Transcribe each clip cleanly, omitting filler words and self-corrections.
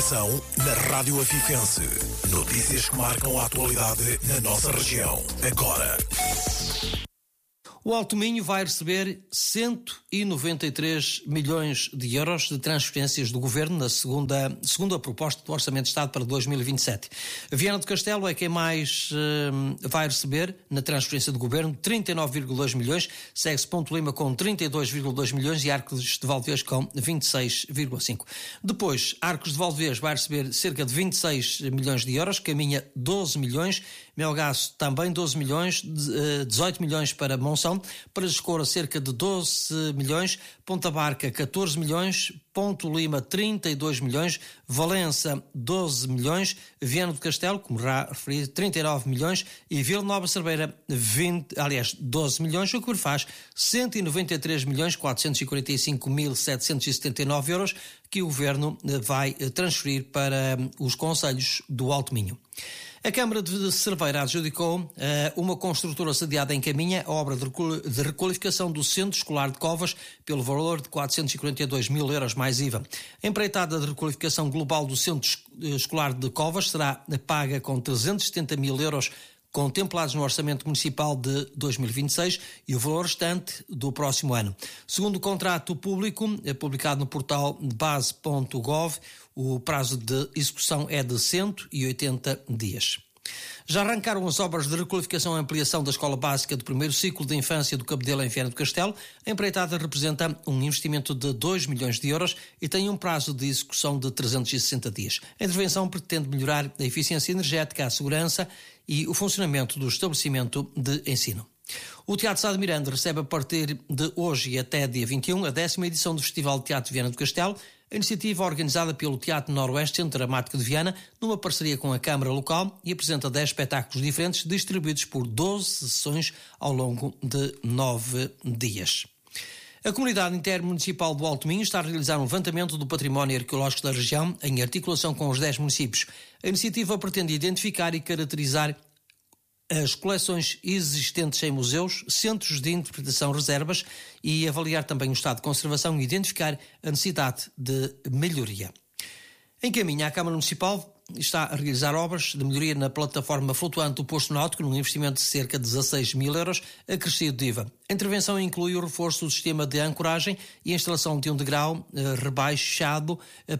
São na Rádio Afifense. Notícias que marcam a atualidade na nossa região. Agora. O Alto Minho vai receber 193 milhões de euros de transferências do Governo na segunda proposta do Orçamento de Estado para 2027. Viana do Castelo é quem mais vai receber na transferência do Governo, 39,2 milhões, segue-se Ponte Lima com 32,2 milhões e Arcos de Valdevez com 26,5. Depois, Arcos de Valdevez vai receber cerca de 26 milhões de euros, Caminha 12 milhões, Melgaço também 12 milhões, 18 milhões para Monção, para Escoura cerca de 12 milhões, Ponta Barca 14 milhões, Ponte Lima 32 milhões, Valença 12 milhões, Viana do Castelo, como já referi, 39 milhões e Vila Nova Cerveira 12 milhões, o que faz 193 milhões 445.779 euros que o Governo vai transferir para os concelhos do Alto Minho. A Câmara de Cerveira adjudicou uma construtora sediada em Caminha a obra de requalificação do Centro Escolar de Covas pelo valor de 442 mil euros mais IVA. A empreitada de requalificação global do Centro Escolar de Covas será paga com 370 mil euros contemplados no Orçamento Municipal de 2026 e o valor restante do próximo ano. Segundo o contrato público, publicado no portal base.gov, o prazo de execução é de 180 dias. Já arrancaram as obras de requalificação e ampliação da Escola Básica do primeiro ciclo de infância do Cabedelo em Viana do Castelo. A empreitada representa um investimento de 2 milhões de euros e tem um prazo de execução de 360 dias. A intervenção pretende melhorar a eficiência energética, a segurança e o funcionamento do estabelecimento de ensino. O Teatro Sá de Miranda recebe a partir de hoje e até dia 21 a 10ª edição do Festival de Teatro de Viana do Castelo, a iniciativa organizada pelo Teatro Noroeste Centro Dramático de Viana, numa parceria com a Câmara Local, e apresenta 10 espetáculos diferentes distribuídos por 12 sessões ao longo de 9 dias. A Comunidade Intermunicipal do Alto Minho está a realizar um levantamento do património arqueológico da região em articulação com os 10 municípios. A iniciativa pretende identificar e caracterizar as coleções existentes em museus, centros de interpretação, reservas e avaliar também o estado de conservação e identificar a necessidade de melhoria. Em Caminha, a Câmara Municipal está a realizar obras de melhoria na plataforma flutuante do posto náutico num investimento de cerca de 16 mil euros, acrescido de IVA. A intervenção inclui o reforço do sistema de ancoragem e a instalação de um degrau rebaixado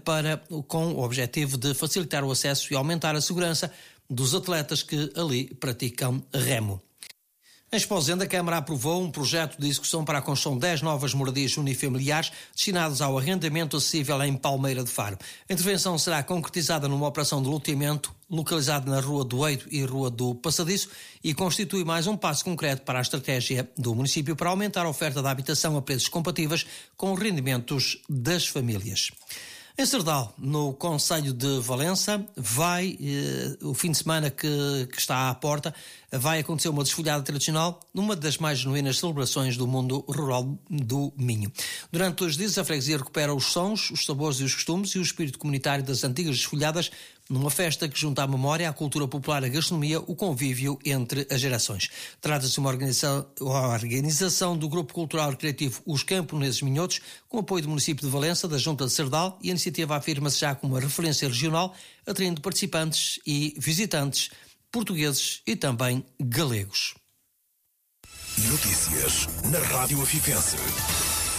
com o objetivo de facilitar o acesso e aumentar a segurança dos atletas que ali praticam remo. Em Esposende, a Câmara aprovou um projeto de execução para a construção de 10 novas moradias unifamiliares destinadas ao arrendamento acessível em Palmeira de Faro. A intervenção será concretizada numa operação de loteamento localizada na Rua do Eido e Rua do Passadiço e constitui mais um passo concreto para a estratégia do município para aumentar a oferta de habitação a preços compatíveis com os rendimentos das famílias. Em Serdal, no concelho de Valença, o fim de semana que está à porta, vai acontecer uma desfolhada tradicional numa das mais genuínas celebrações do mundo rural do Minho. Durante 2 dias, a freguesia recupera os sons, os sabores e os costumes e o espírito comunitário das antigas desfolhadas numa festa que junta à memória, à cultura popular, à gastronomia, o convívio entre as gerações. Trata-se de uma organização do Grupo Cultural Recreativo Os Camponeses Minhotos, com apoio do município de Valença, da Junta de Serdal, e a iniciativa afirma-se já como uma referência regional, atraindo participantes e visitantes portugueses e também galegos. Notícias na Rádio Afifense.